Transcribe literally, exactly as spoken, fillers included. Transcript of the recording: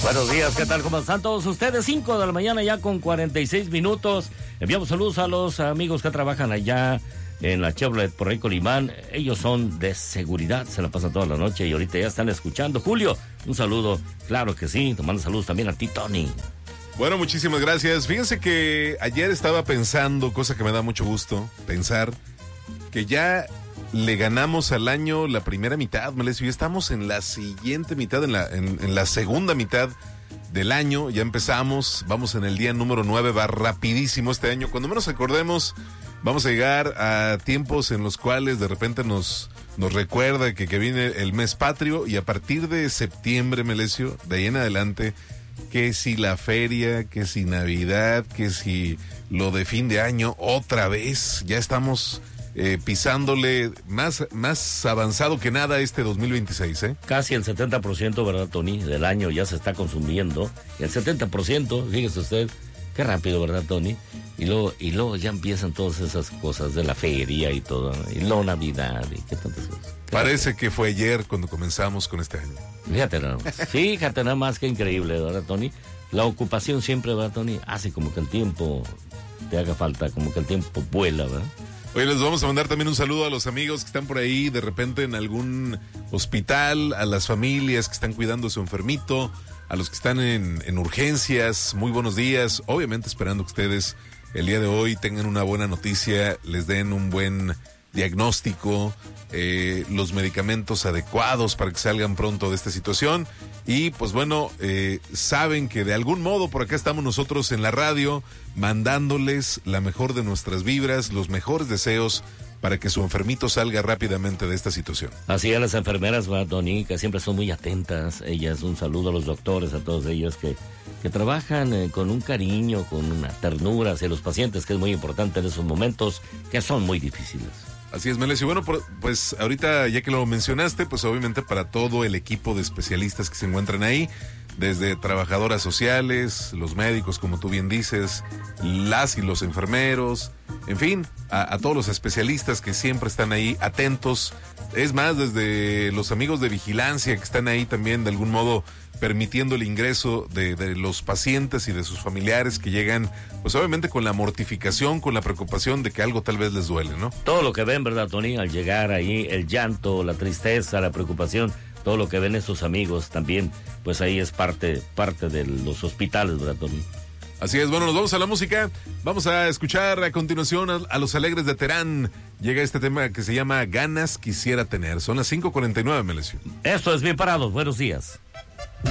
Buenos días, ¿qué tal? ¿Cómo están todos ustedes? cinco de la mañana ya con cuarenta y seis minutos. Enviamos saludos a los amigos que trabajan allá en la Chevrolet por ahí Colimán. Ellos son de seguridad, se la pasan toda la noche y ahorita ya están escuchando. Julio, un saludo, claro que sí. Te mando saludos también a ti, Tony. Bueno, muchísimas gracias. Fíjense que ayer estaba pensando, cosa que me da mucho gusto pensar, que ya le ganamos al año la primera mitad, Melesio, y estamos en la siguiente mitad, en la, en, en la segunda mitad del año. Ya empezamos, vamos en el día número nueve, va rapidísimo este año. Cuando menos acordemos, vamos a llegar a tiempos en los cuales de repente nos, nos recuerda que, que viene el mes patrio, y a partir de septiembre, Melesio, de ahí en adelante, que si la feria, que si Navidad, que si lo de fin de año, otra vez, ya estamos eh, pisándole más, más avanzado que nada este dos mil veintiséis, ¿eh? Casi el setenta por ciento, ¿verdad, Tony? Del año ya se está consumiendo. Y el setenta por ciento, fíjese usted, qué rápido, ¿verdad, Tony? Y luego, y luego ya empiezan todas esas cosas de la feria y todo, y la Navidad y qué tantas cosas. Parece que fue ayer cuando comenzamos con este año. Fíjate nada más, fíjate nada más que increíble, ¿verdad, Tony? La ocupación siempre, ¿verdad, Tony? Hace como que el tiempo te haga falta, como que el tiempo vuela, ¿verdad? Oye, les vamos a mandar también un saludo a los amigos que están por ahí de repente en algún hospital, a las familias que están cuidando a su enfermito, a los que están en, en urgencias. Muy buenos días, obviamente esperando que ustedes el día de hoy tengan una buena noticia, les den un buen diagnóstico, eh, los medicamentos adecuados para que salgan pronto de esta situación. Y pues bueno, eh, saben que de algún modo por acá estamos nosotros en la radio mandándoles la mejor de nuestras vibras, los mejores deseos para que su enfermito salga rápidamente de esta situación. Así a las enfermeras, ¿verdad, Tony? Que siempre son muy atentas. Ellas, un saludo a los doctores, a todos ellos que, que trabajan eh, con un cariño, con una ternura hacia los pacientes, que es muy importante en esos momentos que son muy difíciles. Así es, Melesio. Bueno, pues ahorita ya que lo mencionaste, pues obviamente para todo el equipo de especialistas que se encuentran ahí, desde trabajadoras sociales, los médicos, como tú bien dices, las y los enfermeros, en fin, a, a todos los especialistas que siempre están ahí atentos. Es más, desde los amigos de vigilancia que están ahí también de algún modo permitiendo el ingreso de, de los pacientes y de sus familiares que llegan, pues obviamente con la mortificación, con la preocupación de que algo tal vez les duele, ¿no? Todo lo que ven, ¿verdad, Tony? Al llegar ahí, el llanto, la tristeza, la preocupación, todo lo que ven estos amigos también, pues ahí es parte, parte de los hospitales, ¿verdad, Tony? Así es, bueno, nos vamos a la música. Vamos a escuchar a continuación a, a Los Alegres de Terán. Llega este tema que se llama Ganas Quisiera Tener. Son las cinco cuarenta y nueve, Melesio. Esto es Bien Parados, buenos días.